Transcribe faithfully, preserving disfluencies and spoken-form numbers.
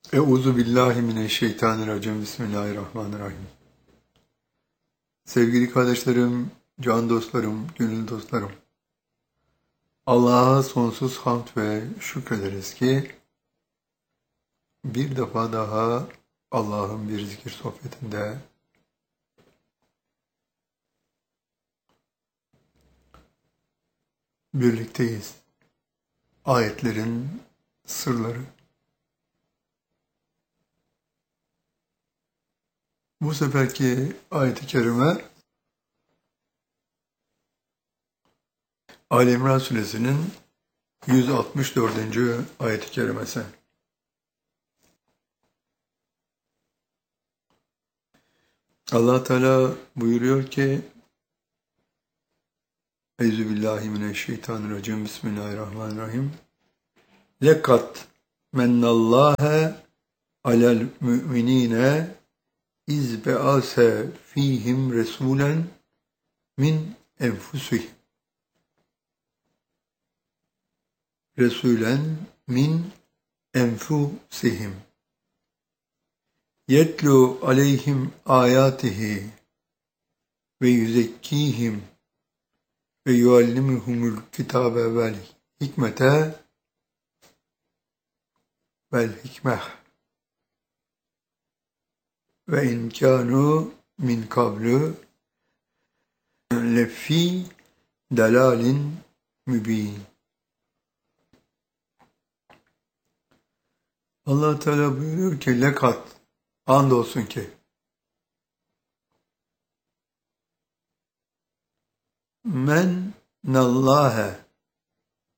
Euzu billahi mineşşeytanirracim. Bismillahirrahmanirrahim. Sevgili kardeşlerim, can dostlarım, gönül dostlarım. Allah'a sonsuz hamd ve şükrederiz ki bir defa daha Allah'ın bir zikir sohbetinde birlikteyiz. Ayetlerin sırları. Bu seferki ayet-i kerime Ali İmran Suresinin yüz altmış dördüncü ayet-i kerimesi. Allah Teala buyuruyor ki Euzubillahimineşşeytanirracim. Bismillahirrahmanirrahim. Lekat mennallâhe alel mü'minîne iz be'ase fîhim resûlen min enfusihim. Resûlen min enfusihim. Yetlu aleyhim âyâtihi ve yüzekkîhim ve yuallimuhumul kitâbe vel hikmete vel hikmeh ve in kânû min kablu lefî delâlin mübîn. Allah Teala buyuruyor ki lekat, andolsun ki men nallâhe